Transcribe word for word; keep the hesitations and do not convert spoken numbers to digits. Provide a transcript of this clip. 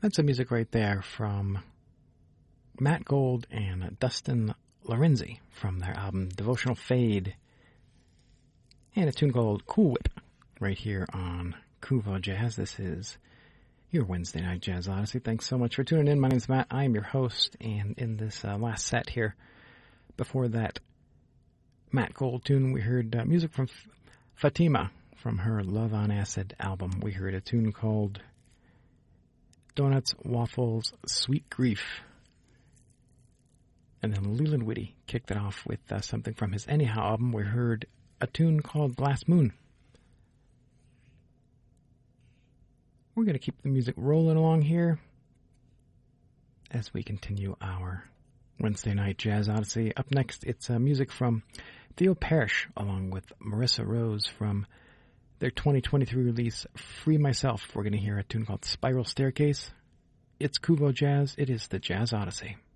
That's some music right there from Matt Gold and Dustin Lorenzi from their album Devotional Fade. And a tune called Cool Whip right here on Kuvo Jazz. This is your Wednesday Night Jazz Odyssey. Thanks so much for tuning in. My name is Matt. I am your host. And in this uh, last set here, before that Matt Gold tune, we heard uh, music from F- Fatima from her Love on Acid album. We heard a tune called Donuts, Waffles, Sweet Grief. And then Leland Whitty kicked it off with uh, something from his Anyhow album. We heard a tune called Glass Moon. We're going to keep the music rolling along here as we continue our Wednesday Night Jazz Odyssey. Up next, it's uh, music from Theo Parrish along with Marissa Rose from their twenty twenty-three release, Free Myself. We're going to hear a tune called Spiral Staircase. It's Kuvo Jazz. It is the Jazz Odyssey.